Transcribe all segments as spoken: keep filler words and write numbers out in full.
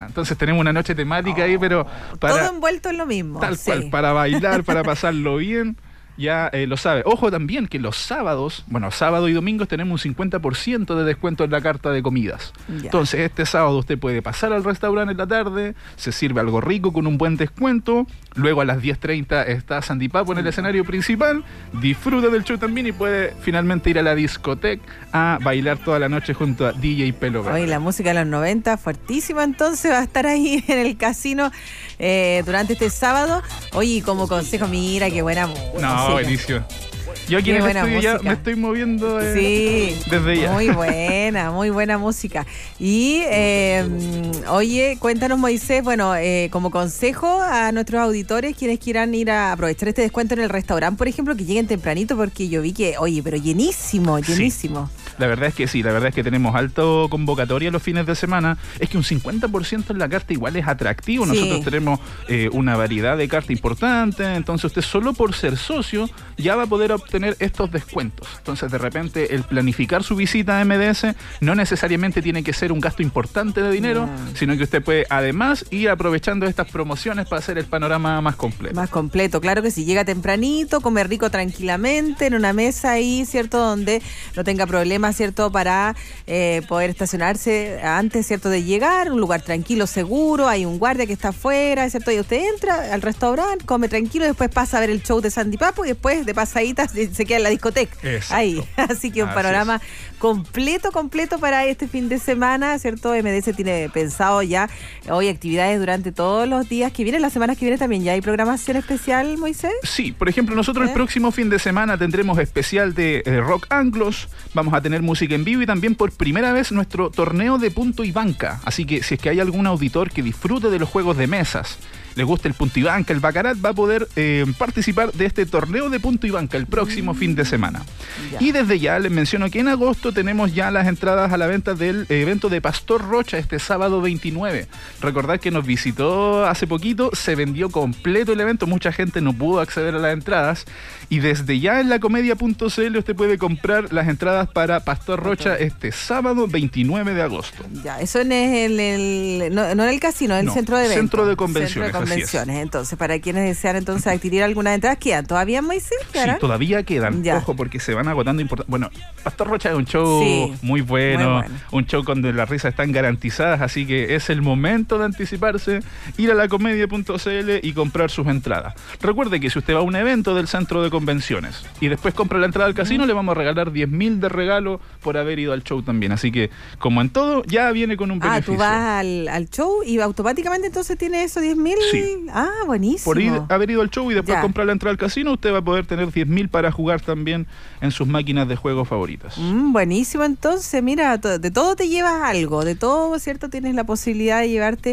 Entonces tenemos una noche temática oh, ahí, pero para, todo envuelto en lo mismo. Tal sí. cual, para bailar, para pasarlo bien. Ya eh, lo sabe. Ojo también que los sábados, bueno, sábado y domingos tenemos un cincuenta por ciento de descuento en la carta de comidas. Ya. Entonces, este sábado usted puede pasar al restaurante en la tarde, se sirve algo rico con un buen descuento, luego a las diez treinta está Sandy Papo en el escenario principal, disfruta del show también y puede finalmente ir a la discoteca a bailar toda la noche junto a D J Pelo Verde. Oye, la música de los noventa, fuertísima, entonces va a estar ahí en el casino eh, durante este sábado. Oye, como consejo, mira, qué buena música. No, buenísimo. Yo aquí Qué en el estudio ya me estoy moviendo eh, sí, desde ya. Muy buena, muy buena música. Y, eh, oye, cuéntanos, Moisés, bueno, eh, como consejo a nuestros auditores, quienes quieran ir a aprovechar este descuento en el restaurante, por ejemplo, que lleguen tempranito, porque yo vi que, oye, pero llenísimo, llenísimo. Sí. La verdad es que sí, la verdad es que tenemos alto convocatoria los fines de semana. Es que un cincuenta por ciento en la carta igual es atractivo. Sí. Nosotros tenemos eh, una variedad de carta importante, entonces usted solo por ser socio ya va a poder obtener estos descuentos. Entonces de repente el planificar su visita a M D S no necesariamente tiene que ser un gasto importante de dinero, no. sino que usted puede además ir aprovechando estas promociones para hacer el panorama más completo. Más completo, claro que sí, llega tempranito, come rico tranquilamente en una mesa ahí, ¿cierto? Donde no tenga problemas, ¿cierto? Para eh, poder estacionarse antes, ¿cierto? De llegar, un lugar tranquilo, seguro, hay un guardia que está afuera, ¿cierto? Y usted entra al restaurante, come tranquilo, y después pasa a ver el show de Sandy Papo y después de pasadita se queda en la discoteca. Exacto. Ahí, así que un Así panorama es. completo, completo para este fin de semana, ¿cierto? M D S tiene pensado ya hoy actividades durante todos los días que vienen, las semanas que vienen también. ¿Ya hay programación especial, Moisés? Sí, por ejemplo, nosotros ¿Eh? el próximo fin de semana tendremos especial de eh, rock anglos, vamos a tener música en vivo y también por primera vez nuestro torneo de punto y banca. Así que si es que hay algún auditor que disfrute de los juegos de mesas, le gusta el punto y banca, el baccarat, va a poder eh, participar de este torneo de punto y banca el próximo mm. fin de semana. Ya. Y desde ya les menciono que en agosto tenemos ya las entradas a la venta del evento de Pastor Rocha este sábado veintinueve. Recordad que nos visitó hace poquito, se vendió completo el evento, mucha gente no pudo acceder a las entradas y desde ya en la comedia punto c l usted puede comprar las entradas para Pastor Rocha este sábado veintinueve de agosto. Ya, eso no es el, el no, no en el casino, es el no, centro de eventos. Centro de convenciones. convenciones. Entonces, para quienes desean entonces adquirir algunas entradas, ¿quedan todavía, Moisés? Sí, todavía quedan. Ya. Ojo, porque se van agotando. Import- bueno, Pastor Rocha es un show sí, muy, bueno, muy bueno, un show donde las risas están garantizadas, así que es el momento de anticiparse, ir a la comedia punto c l y comprar sus entradas. Recuerde que si usted va a un evento del centro de convenciones y después compra la entrada al casino, mm. le vamos a regalar diez mil de regalo por haber ido al show también. Así que, como en todo, ya viene con un beneficio. Ah, tú vas al, al show y automáticamente entonces tiene esos diez mil. Sí. Ah, buenísimo. Por ir, haber ido al show y después ya. comprar la entrada al casino, usted va a poder tener diez mil para jugar también en sus máquinas de juego favoritas. Mm, buenísimo, entonces, mira, de todo te llevas algo, de todo, ¿cierto? Tienes la posibilidad de llevarte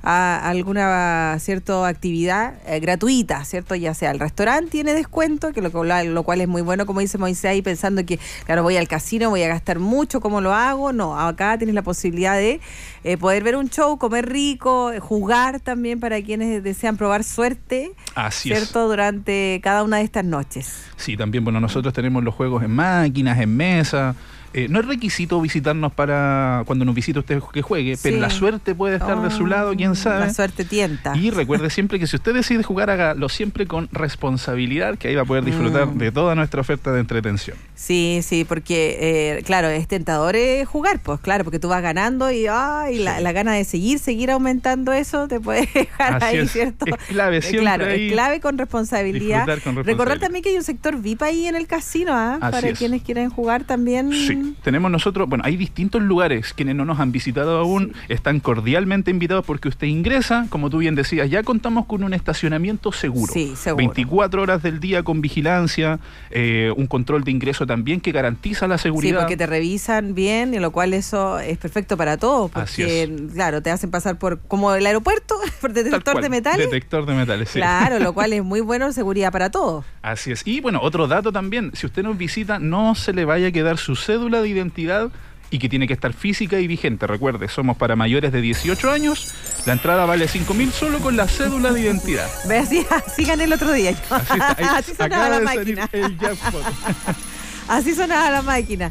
a alguna, ¿cierto? Actividad eh, gratuita, ¿cierto? Ya sea el restaurante tiene descuento, que lo, lo cual es muy bueno, como dice Moisés ahí, pensando que, claro, voy al casino, voy a gastar mucho, ¿cómo lo hago? No, acá tienes la posibilidad de eh, poder ver un show, comer rico, jugar también para quienes desean probar suerte, Así ¿cierto? Es. Durante cada una de estas noches. Sí, también, bueno, nosotros tenemos los juegos en máquinas, en mesa. Eh, no es requisito visitarnos para cuando nos visite usted que juegue, sí. pero la suerte puede estar oh, de su lado, quién sabe. La suerte tienta. Y recuerde siempre que si usted decide jugar, hágalo siempre con responsabilidad, que ahí va a poder disfrutar mm. de toda nuestra oferta de entretención. Sí, sí, porque, eh, claro, es tentador eh, jugar, pues claro, porque tú vas ganando y, ay, sí. la, la gana de seguir, seguir aumentando eso te puede dejar Así ahí, es. ¿cierto? Es clave, siempre Claro, ahí es clave con responsabilidad. con responsabilidad. Recordar también que hay un sector V I P ahí en el casino, ¿ah? ¿eh? Para es. quienes quieren jugar también. Sí. Tenemos nosotros, bueno, hay distintos lugares, quienes no nos han visitado aún, sí. están cordialmente invitados porque usted ingresa, como tú bien decías, ya contamos con un estacionamiento seguro. Sí, seguro. veinticuatro horas del día con vigilancia, eh, un control de ingreso también que garantiza la seguridad. Sí, porque te revisan bien, y lo cual eso es perfecto para todos, porque, claro, te hacen pasar por, como el aeropuerto, por detector de metales. Detector de metales, sí. Claro, lo cual es muy bueno, seguridad para todos. Así es. Y bueno, otro dato también, si usted nos visita, no se le vaya a quedar su cédula de identidad y que tiene que estar física y vigente. Recuerde, somos para mayores de dieciocho años, la entrada vale cinco mil solo con la cédula de identidad. Ve, así, así gané el otro día. Así, está, ahí, así sonaba la máquina. El jackpot. Así sonaba la máquina.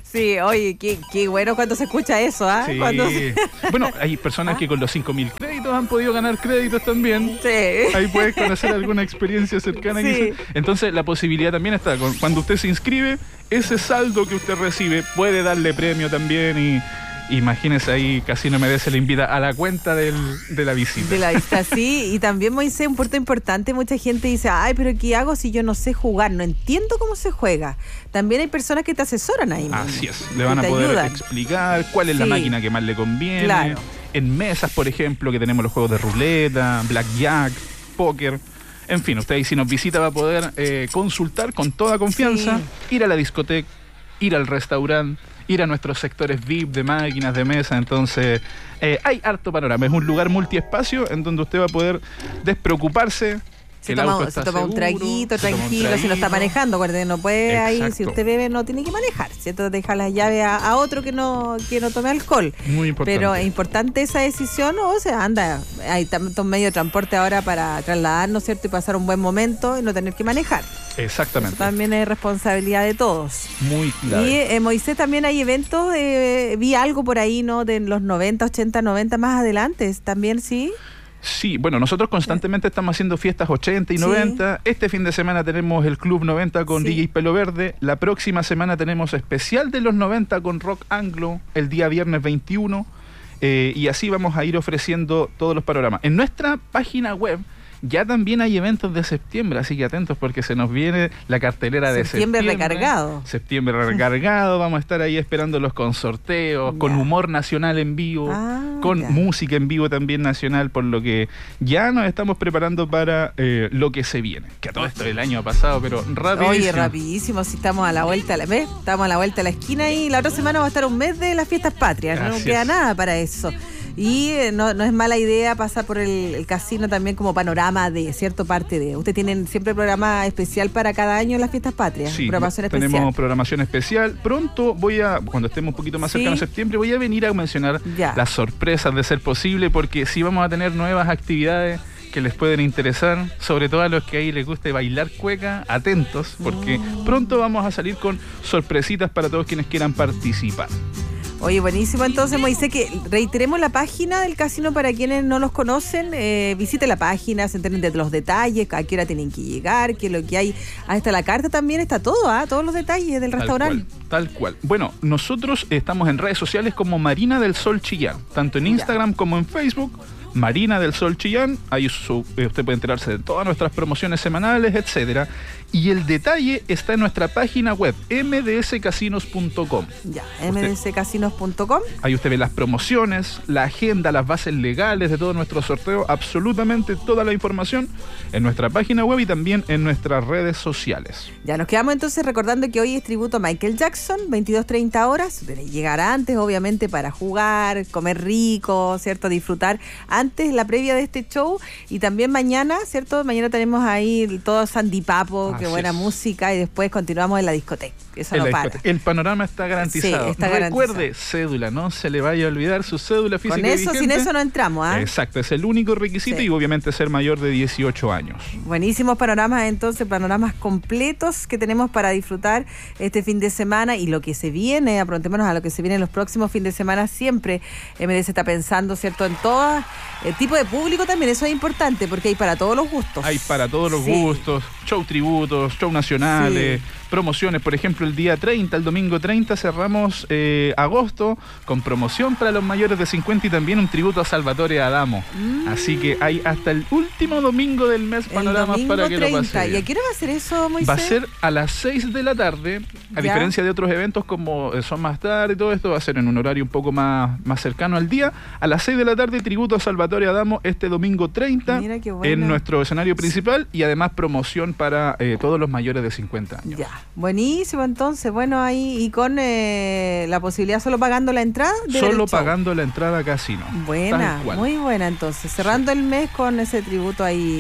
Sí, oye, qué, qué bueno cuando se escucha eso, ¿ah? Sí. Cuando se... Bueno, hay personas ¿Ah? que con los cinco mil créditos han podido ganar créditos también. Sí. Ahí puedes conocer alguna experiencia cercana. Sí. Entonces, la posibilidad también está, cuando usted se inscribe, ese saldo que usted recibe puede darle premio también y... Imagínese ahí, Casino M D se le invita a la cuenta del, de la visita. De la visita, sí. Y también, Moisés, un punto importante, mucha gente dice, ay, pero ¿qué hago si yo no sé jugar? No entiendo cómo se juega. También hay personas que te asesoran ahí. Así es, le van a poder ayudan. explicar cuál es sí. la máquina que más le conviene. Claro. En mesas, por ejemplo, que tenemos los juegos de ruleta, blackjack, póker. En fin, usted ahí si nos visita va a poder eh, consultar con toda confianza, sí. ir a la discoteca, ir al restaurante, ir a nuestros sectores V I P de máquinas, de mesa. Entonces eh, hay harto panorama, es un lugar multiespacio en donde usted va a poder despreocuparse. Se toma, se toma un traguito, tranquilo, si no está manejando, acuérdate, no puede Exacto. ahí, si usted bebe no tiene que manejar, ¿cierto? Deja las llaves a, a otro que no que no tome alcohol. Muy importante. Pero es importante esa decisión, o sea, anda, hay tantos medios de transporte ahora para trasladarnos, ¿cierto? Y pasar un buen momento y no tener que manejar. Exactamente. Eso también es responsabilidad de todos. Muy claro. Y eh, Moisés, también hay eventos, eh, vi algo por ahí, ¿no? De los noventa, ochenta, noventa más adelante, también, ¿sí? Sí, bueno, nosotros constantemente estamos haciendo fiestas ochenta y noventa. Sí. Este fin de semana tenemos el Club noventa con sí. D J Pelo Verde. La próxima semana tenemos especial de los noventa con Rock Anglo el día viernes veintiuno. Eh, y así vamos a ir ofreciendo todos los panoramas. En nuestra página web ya también hay eventos de septiembre, así que atentos porque se nos viene la cartelera de septiembre. Septiembre recargado. Septiembre recargado, vamos a estar ahí esperándolos con sorteos, ya. con humor nacional en vivo, ah, con ya. música en vivo también nacional, por lo que ya nos estamos preparando para eh, lo que se viene. Que a todo esto el año ha pasado, pero rapidísimo. Oye, rapidísimo, si estamos a la vuelta, ¿ves? Estamos a la vuelta de la esquina y la otra semana va a estar un mes de las fiestas patrias, no queda nada para eso. Y no, no es mala idea pasar por el, el casino también como panorama de cierto parte de... Ustedes tienen siempre programa especial para cada año en las fiestas patrias. Sí, programación tenemos especial. programación especial. Pronto voy a, cuando estemos un poquito más cercano sí. a septiembre, voy a venir a mencionar ya. las sorpresas de ser posible, porque sí vamos a tener nuevas actividades que les pueden interesar, sobre todo a los que ahí les guste bailar cueca, atentos, porque mm. pronto vamos a salir con sorpresitas para todos quienes quieran participar. Oye, buenísimo. Entonces, Moisés, que reiteremos la página del casino para quienes no los conocen. Eh, visite la página, se enteren de los detalles, a qué hora tienen que llegar, qué es lo que hay. Ahí está la carta también, está todo, ¿ah? Todos los detalles del tal restaurante. Cual, tal cual. Bueno, nosotros estamos en redes sociales como Marina del Sol Chillán, tanto en Instagram ya. como en Facebook. Marina del Sol Chillán, ahí su, usted puede enterarse de todas nuestras promociones semanales, etcétera. Y el detalle está en nuestra página web, m d s casinos punto com. Ya, m d s casinos punto com. Ahí usted ve las promociones, la agenda, las bases legales de todo nuestro sorteo, absolutamente toda la información en nuestra página web y también en nuestras redes sociales. Ya, nos quedamos entonces recordando que hoy es tributo a Michael Jackson, veintidós treinta horas. Llegar antes, obviamente, para jugar, comer rico, ¿cierto? Disfrutar antes, la previa de este show. Y también mañana, ¿cierto? Mañana tenemos ahí todo Sandy Papo, qué buena es. música, y después continuamos en la discoteca. Eso no para. El panorama está garantizado. Sí, está Recuerde, garantizado. Cédula, no se le vaya a olvidar su cédula física. Con eso, vigente. sin eso no entramos, ¿ah? ¿eh? Exacto, es el único requisito sí. y obviamente ser mayor de dieciocho años. Buenísimos panoramas, entonces, panoramas completos que tenemos para disfrutar este fin de semana y lo que se viene, aprontémonos a lo que se viene en los próximos fines de semana. Siempre M D S está pensando, ¿cierto?, en todo el tipo de público también, eso es importante porque hay para todos los gustos. Hay para todos los sí. gustos, show tributos, show nacionales. Sí. Promociones, por ejemplo, el día treinta, el domingo treinta, cerramos eh, agosto con promoción para los mayores de cincuenta y también un tributo a Salvatore Adamo. Mm. Así que hay hasta el último domingo del mes panoramas para que treinta. Lo pasen. ¿Y a qué hora va a ser eso, Moisés? Va a ser a las seis de la tarde, a ¿Ya? diferencia de otros eventos como son más tarde y todo esto, va a ser en un horario un poco más, más cercano al día. A las seis de la tarde, tributo a Salvatore Adamo este domingo treinta en nuestro escenario principal y además promoción para eh, todos los mayores de cincuenta años. Ya. Buenísimo, entonces, bueno, ahí y con eh, la posibilidad solo pagando la entrada. Solo pagando la entrada a casino. Buena, muy buena, entonces, cerrando sí. el mes con ese tributo ahí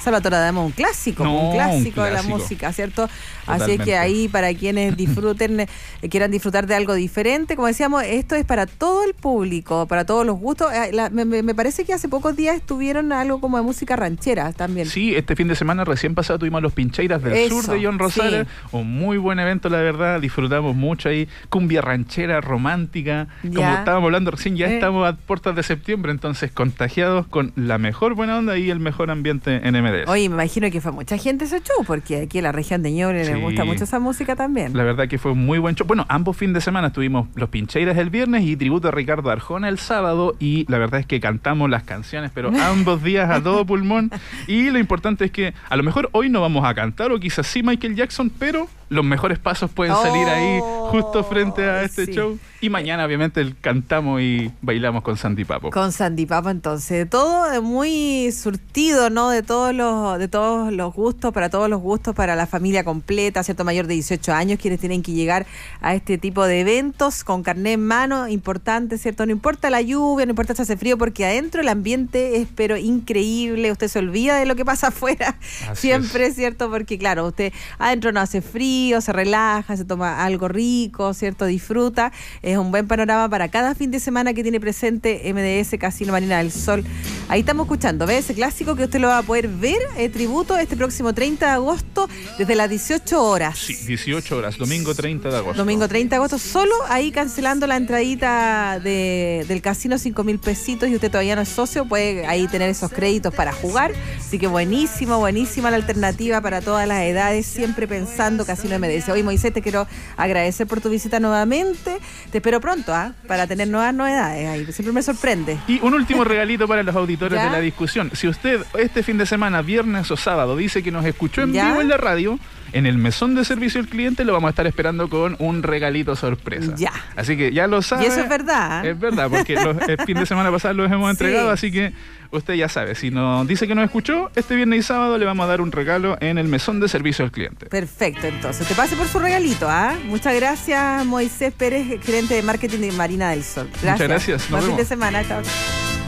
Salvatore Adamo, un clásico, no, un, clásico un clásico de la clásico. música, ¿cierto? Totalmente. Así es que ahí para quienes disfruten, eh, quieran disfrutar de algo diferente, como decíamos, esto es para todo el público, para todos los gustos. Eh, la, me, me parece que hace pocos días estuvieron algo como de música ranchera también. Sí, este fin de semana recién pasado tuvimos los Pincheiras del Eso, Sur de John Rosales, sí. Un muy buen evento, la verdad, disfrutamos mucho ahí, cumbia ranchera, romántica, ya. Como estábamos hablando recién, ya eh. estamos a puertas de septiembre, entonces contagiados con la mejor buena onda y el mejor ambiente en M D S. Oye, me imagino que fue mucha gente ese show, porque aquí en la región de Ñuble sí. les gusta mucho esa música también. La verdad que fue un muy buen show. Bueno, ambos fines de semana tuvimos los Pincheiras el viernes y tributo a Ricardo Arjona el sábado, y la verdad es que cantamos las canciones, pero ambos días a todo pulmón, y lo importante es que a lo mejor hoy no vamos a cantar, o quizás sí Michael Jackson, pero los mejores pasos pueden salir ahí justo frente a este sí. show. Y mañana obviamente cantamos y bailamos con Sandy Papo. Con Sandy Papo, entonces. Todo muy surtido, ¿no? De todos los, de todos los gustos, para todos los gustos, para la familia completa, ¿cierto? Mayor de dieciocho años, quienes tienen que llegar a este tipo de eventos con carnet en mano, importante, ¿cierto? No importa la lluvia, no importa si hace frío, porque adentro el ambiente es pero increíble. Usted se olvida de lo que pasa afuera. Así siempre, es. ¿Cierto? Porque claro, usted adentro no hace frío, se relaja, se toma algo rico, ¿cierto? Disfruta. Es un buen panorama para cada fin de semana que tiene presente M D S Casino Marina del Sol. Ahí estamos escuchando, ¿ves? Ese clásico que usted lo va a poder ver, eh, tributo, este próximo treinta de agosto, desde las dieciocho horas. Sí, dieciocho horas, domingo treinta de agosto. Domingo treinta de agosto, solo ahí cancelando la entradita de, del casino, cinco mil pesitos, y usted todavía no es socio, puede ahí tener esos créditos para jugar. Así que buenísimo, buenísima la alternativa para todas las edades, siempre pensando Casino M D S. Hoy, Moisés, te quiero agradecer por tu visita nuevamente. Te espero pronto, ¿ah? ¿eh? Para tener nuevas novedades. Ahí siempre me sorprende. Y un último regalito para los auditores ¿Ya? de la discusión. Si usted este fin de semana, viernes o sábado, dice que nos escuchó en ¿Ya? vivo en la radio, en el mesón de servicio al cliente lo vamos a estar esperando con un regalito sorpresa. Ya. Así que ya lo sabe. Y eso es verdad. ¿eh? Es verdad, porque los, el fin de semana pasado los hemos entregado, sí. así que usted ya sabe. Si nos dice que nos escuchó, este viernes y sábado le vamos a dar un regalo en el mesón de servicio al cliente. Perfecto, entonces. Te pase por su regalito, ¿ah? ¿eh? Muchas gracias, Moisés Pérez, gerente de marketing de Marina del Sol. Gracias. Muchas gracias. Nos Buen vemos. fin de semana. Chao.